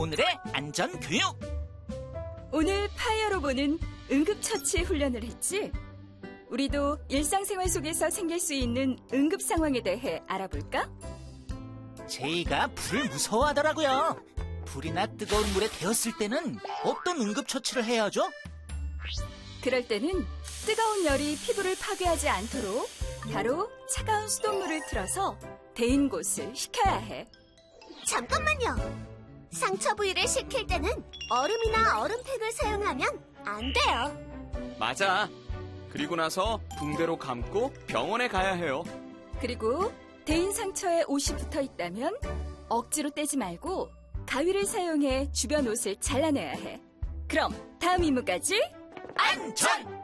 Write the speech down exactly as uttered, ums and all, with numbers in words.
오늘의 안전 교육. 오늘 파이어로봇은 응급처치 훈련을 했지? 우리도 일상생활 속에서 생길 수 있는 응급 상황에 대해 알아볼까? 제이가 불을 무서워하더라고요. 불이나 뜨거운 물에 데웠을 때는 어떤 응급처치를 해야 하죠? 그럴 때는 뜨거운 열이 피부를 파괴하지 않도록 바로 차가운 수돗물을 틀어서 데인 곳을 식혀야 해. 잠깐만요. 상처 부위를 식힐 때는 얼음이나 얼음팩을 사용하면 안 돼요. 맞아. 그리고 나서 붕대로 감고 병원에 가야 해요. 그리고 데인 상처에 옷이 붙어 있다면 억지로 떼지 말고 가위를 사용해 주변 옷을 잘라내야 해. 그럼 다음 임무까지 안전!